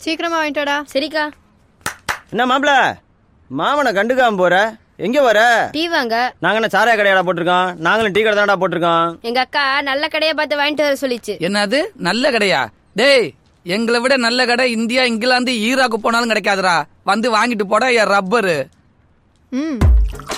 சீக்கிரமா வாங்கிட்டடா. சரிக்கா. என்ன மாப்பிள, மாமனை கண்டுக்காம போற, எங்க வர? டீ வாங்க. நாங்க என்ன சாராய கடையாடா போட்டிருக்கோம்? நாங்களும் டீ கடை தான்டா போட்டிருக்கோம். எங்க அக்கா நல்ல கடையா பார்த்து வாங்கிட்டு வர சொல்லிச்சு. என்னது நல்ல கடையா? டேய், எங்களை விட நல்ல கடை இந்தியா, இங்கிலாந்து, ஈராக்கு போனாலும் கிடைக்காதுடா. வந்து வாங்கிட்டு போடா என் ரப்பரு.